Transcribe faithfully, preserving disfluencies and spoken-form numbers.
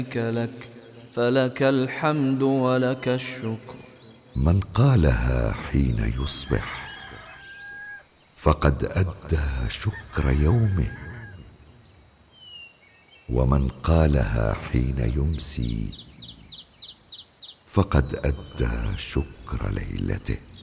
لك فلك الحمد ولك الشكر. من قالها حين يصبح فقد أدى شكر يومه، ومن قالها حين يمسي فقد أدى شكر ليلته.